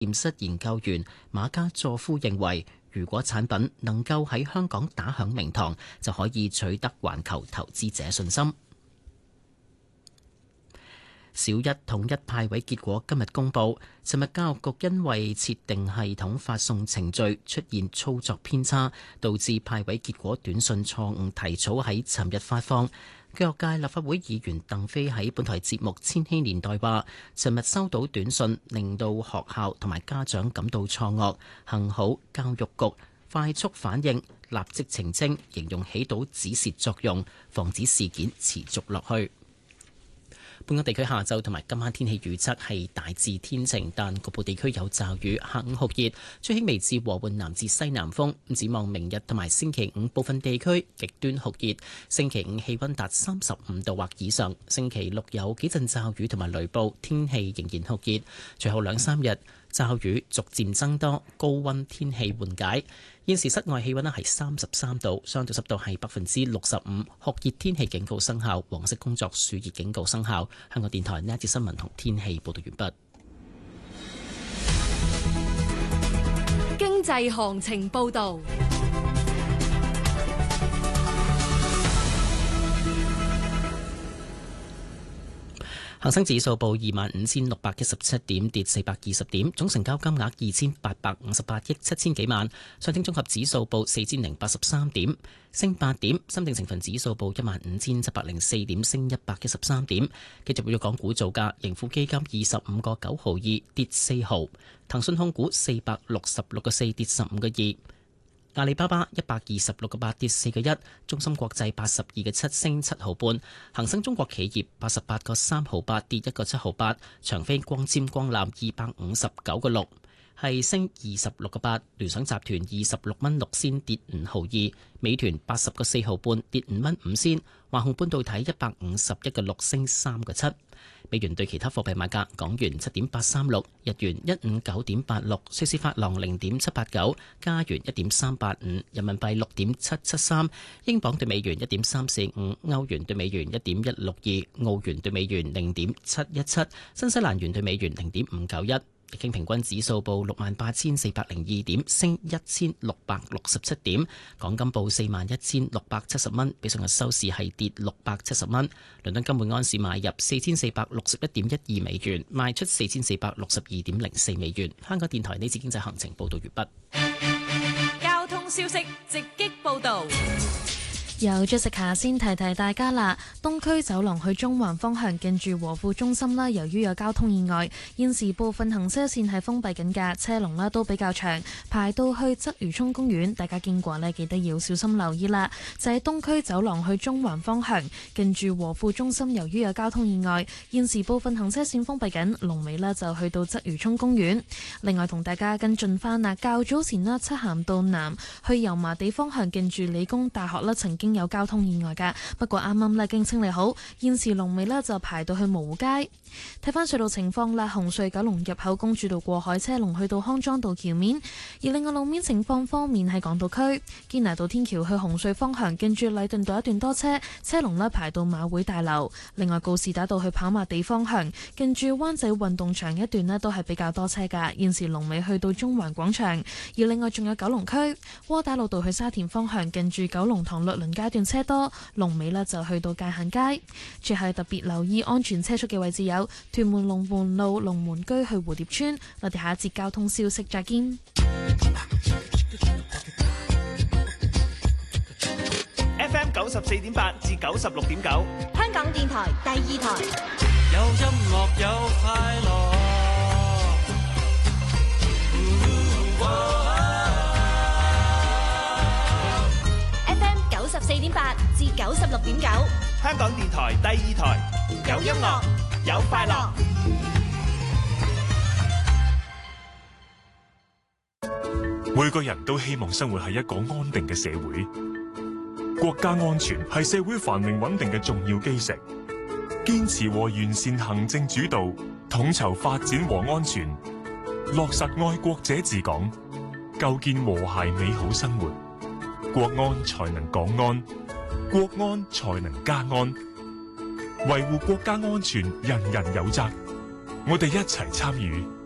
驗室研究員馬加佐夫認為，如果產品能夠喺香港打響名堂，就可以取得環球投資者信心。小一統一派位結果今日公佈，尋日教育局因為設定系統發送程序出現操作偏差，導致派位結果短信錯誤提早喺尋日發放。教育界立法會議員鄧飛喺本台節目《千禧年代》話，尋日收到短信，令到學校同埋家長感到錯愕，幸好教育局快速反應，立即澄清，形容起到止蝕作用，防止事件持續落去。本港地區下晝同埋今晚天氣預測係大致天晴，但局部地區有驟雨。下午酷熱，吹輕微至和緩南至西南風。展望明日同埋星期五，部分地區極端酷熱。星期五氣溫達35度或以上，星期六有幾陣驟雨同埋雷暴，天氣仍然酷熱。隨後2-3日驟雨逐漸增多，高溫天氣緩解。現時室外氣溫係33度，相對濕度係65%，酷熱天氣警告生效，黃色工作暑熱警告生效。香港電台呢一節新聞同天氣報道完畢。 經濟行情報道。 恒生指數報25,617點，跌420點，總成交金額2,858億7千幾萬。上證綜合指數報4,083點，升8點。深證成分指數報15,704點，升113點。繼續要港股造價，盈富基金25個9毫2，跌4毫；騰訊控股466個4，跌15個2。阿里巴巴126個8，跌4個1，中芯國際82個7，升7毫半，恒生中國企業88個3毫8，跌1個7毫8，長飛光纖光纜259個6，係升26個8，聯想集團26蚊6仙，跌5毫2，美團80個4毫半，跌5蚊5仙，華虹半導體151個6，升3個7。美元對其他貨幣買價：港元7.836，日元159.86，瑞士法郎0.789，加元1.385，人民幣6.773，英鎊對美元1.345，歐元對美元1.162，澳元對美元0.717，新西蘭元對美元0.591。日經平均指數報68,402點，升1,667點。港金報41,670蚊，比上日收市係跌670蚊。倫敦金每安士買入4,461.12美元，賣出4,462.04美元。香港電台呢次經濟行情報道完畢。 交通消息直擊報道。 有 Jessica 先提提大家啦，東區走廊去中環方向近住和富中心啦，由於有交通意外，現時部分行車線係封閉緊㗎，車龍啦都比較長，排到去鰂魚涌公園，大家經過呢記得要小心留意啦。就喺東區走廊去中環方向近住和富中心，由於有交通意外，現時部分行車線封閉緊，龍尾啦就去到鰂魚涌公園。另外同大家跟進翻啦，較早前啦，漆咸道南去油麻地方向近住理工大學啦，曾經有交通意外㗎，不過啱啱呢已經清理好，現時龍尾呢就排到去蕪湖街。睇翻隧道情況啦，紅隧九龍入口公主道過海車龍去到康莊道橋面，而另外路面情況方面喺港島區堅拿道天橋去紅隧方向，近住禮頓道一段多車，車龍呢排到馬會大樓。另外告士打道去跑馬地方向，近住灣仔運動場一段呢都係比較多車㗎，現時龍尾去到中環廣場。而另外仲有九龍區窩打老道去沙田方向，近住九龍塘律倫街段車多，龍尾呢就去到界限街。最後特別留意安全車速嘅位置有屯門龍門路龍門居去蝴蝶村。我哋下一節交通消息再見。 FM 94.8至96.9， 香港電台第二台。 有音樂有快樂。 FM 94.8至96.9， 香港電台第二台，有音樂有快樂。 每個人都希望生活喺一個安定嘅社會，國家安全係社會繁榮穩定嘅重要基石。堅持和完善行政主導，統籌發展和安全，落實愛國者治港，構建和諧美好生活，國安才能港安，國安才能家安。維護國家安全，人人有責。我哋一齊參與，